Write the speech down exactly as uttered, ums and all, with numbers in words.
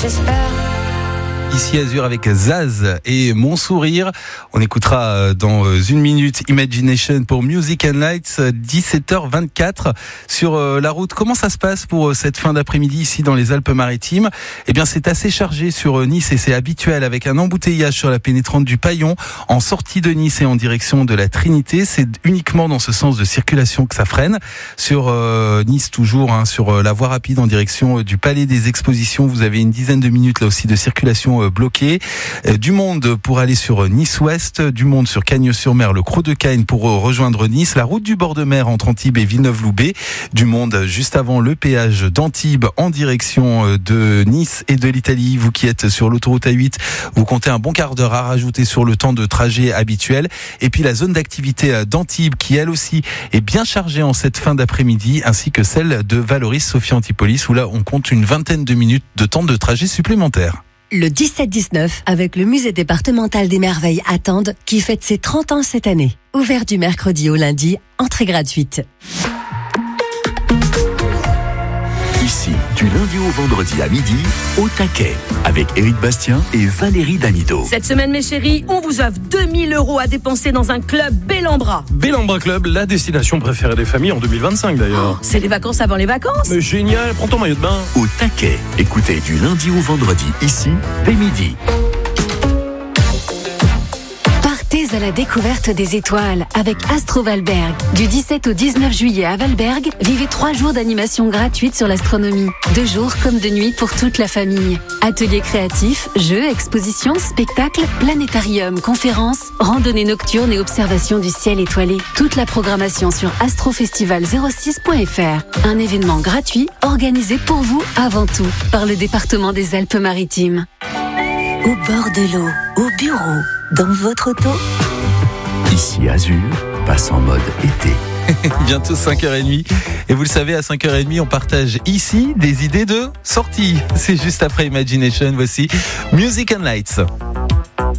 j'espère. Ici Azur avec Zaz et Mon Sourire. On écoutera dans une minute Imagination pour Music and Lights, dix-sept heures vingt-quatre sur la route. Comment ça se passe pour cette fin d'après-midi ici dans les Alpes-Maritimes ? Eh bien, c'est assez chargé sur Nice et c'est habituel avec un embouteillage sur la pénétrante du Paillon en sortie de Nice et en direction de la Trinité. C'est uniquement dans ce sens de circulation que ça freine. Sur euh, Nice toujours, hein, sur la voie rapide en direction du Palais des Expositions, vous avez une dizaine de minutes là aussi de circulation bloqué. Du monde pour aller sur Nice-Ouest, du monde sur Cagnes-sur-Mer, le Crau de Cagnes pour rejoindre Nice, la route du bord de mer entre Antibes et Villeneuve-Loubet, du monde juste avant le péage d'Antibes en direction de Nice et de l'Italie. Vous qui êtes sur l'autoroute A huit, vous comptez un bon quart d'heure à rajouter sur le temps de trajet habituel. Et puis la zone d'activité d'Antibes qui elle aussi est bien chargée en cette fin d'après-midi, ainsi que celle de Valoris-Sophia Antipolis où là on compte une vingtaine de minutes de temps de trajet supplémentaire. Le dix-sept dix-neuf, avec le musée départemental des merveilles à Tende, qui fête ses trente ans cette année. Ouvert du mercredi au lundi, entrée gratuite. Ici, du lundi au vendredi à midi, au taquet, avec Éric Bastien et Valérie Damido. Cette semaine, mes chéris, on vous offre deux mille euros à dépenser dans un club Bellambra. Bellambra Club, la destination préférée des familles en deux mille vingt-cinq d'ailleurs. Oh, c'est les vacances avant les vacances. Mais génial, prends ton maillot de bain. Au taquet, écoutez du lundi au vendredi, ici, dès midi. Partez à la découverte des étoiles avec Astro Valberg. Du dix-sept au dix-neuf juillet à Valberg, vivez trois jours d'animation gratuite sur l'astronomie. De jour comme de nuit pour toute la famille. Ateliers créatifs, jeux, expositions, spectacles, planétarium, conférences, randonnées nocturnes et observation du ciel étoilé. Toute la programmation sur astrofestival zéro six point f r. Un événement gratuit organisé pour vous avant tout par le département des Alpes-Maritimes. Au bord de l'eau, au bureau, dans votre auto. Ici Azur, passe en mode été. Bientôt cinq heures trente. Et vous le savez, à cinq heures trente, on partage ici des idées de sortie. C'est juste après Imagination. Voici Music and Lights.